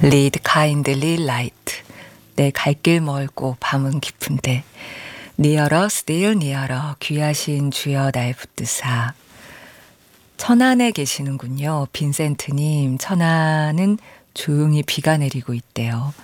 Lead kindly light. 내 갈 길 멀고 밤은 깊은데 Nearer still nearer. 귀하신 주여 날 붙드사. 천안에 계시는군요. 빈센트님, 천안은 조용히 비가 내리고 있대요.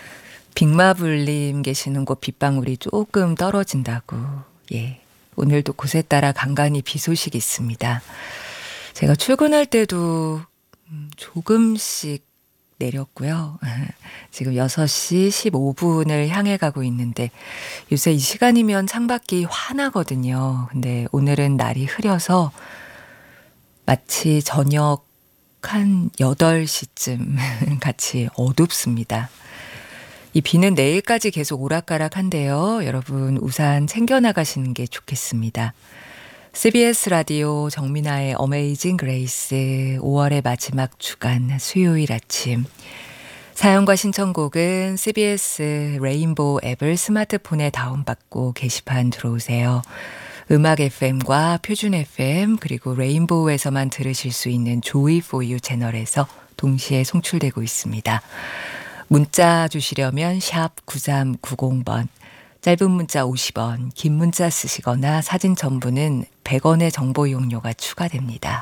빅마블님 계시는 곳 빗방울이 조금 떨어진다고. 예, 오늘도 곳에 따라 간간히 비 소식이 있습니다. 제가 출근할 때도 조금씩 내렸고요. 지금 6시 15분을 향해 가고 있는데 요새 이 시간이면 창밖이 환하거든요. 근데 오늘은 날이 흐려서 마치 저녁 한 8시쯤 같이 어둡습니다. 이 비는 내일까지 계속 오락가락한데요. 여러분 우산 챙겨 나가시는 게 좋겠습니다. CBS 라디오 정민아의 어메이징 그레이스 5월의 마지막 주간 수요일 아침. 사연과 신청곡은 CBS 레인보우 앱을 스마트폰에 다운받고 게시판 들어오세요. 음악 FM과 표준 FM 그리고 레인보우에서만 들으실 수 있는 조이 포유 채널에서 동시에 송출되고 있습니다. 문자 주시려면 샵 9390번, 짧은 문자 50원, 긴 문자 쓰시거나 사진 첨부는 100원의 정보 이용료가 추가됩니다.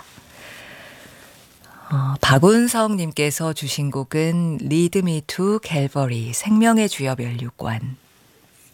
박운성님께서 주신 곡은 Lead Me to Calvary, 생명의 주여 면류관.